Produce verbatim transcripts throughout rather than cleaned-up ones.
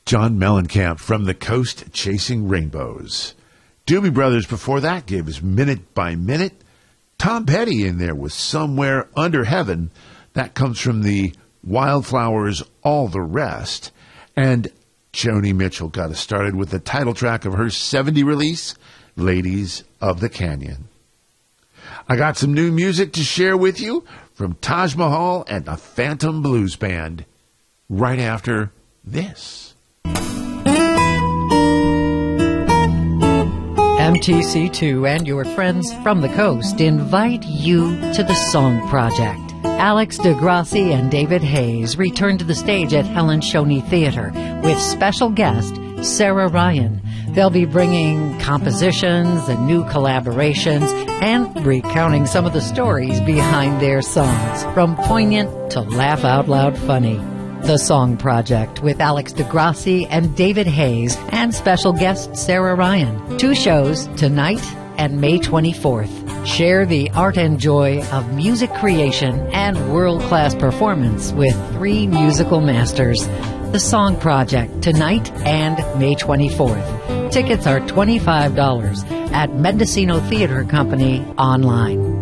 John Mellencamp from the Coast Chasing Rainbows. Doobie Brothers before that gave us Minute by Minute. Tom Petty in there with Somewhere Under Heaven. That comes from the Wildflowers' All the Rest. And Joni Mitchell got us started with the title track of her seventy release, Ladies of the Canyon. I got some new music to share with you from Taj Mahal and the Phantom Blues Band right after this. M T C two and your friends from the coast invite you to the Song Project. Alex DeGrassi and David Hayes return to the stage at Helen Shoney Theater with special guest Sarah Ryan. They'll be bringing compositions and new collaborations and recounting some of the stories behind their songs, from poignant to laugh-out-loud funny. The Song Project with Alex DeGrassi and David Hayes and special guest Sarah Ryan. Two shows tonight and May twenty-fourth. Share the art and joy of music creation and world-class performance with three musical masters. The Song Project tonight and May twenty-fourth. Tickets are twenty-five dollars at Mendocino Theater Company online.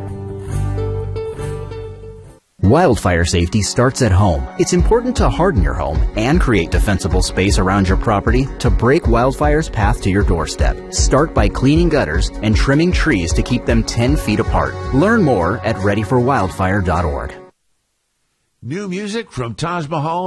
Wildfire safety starts at home. It's important to harden your home and create defensible space around your property to break wildfire's path to your doorstep. Start by cleaning gutters and trimming trees to keep them ten feet apart. Learn more at ready for wildfire dot org. New music from Taj Mahal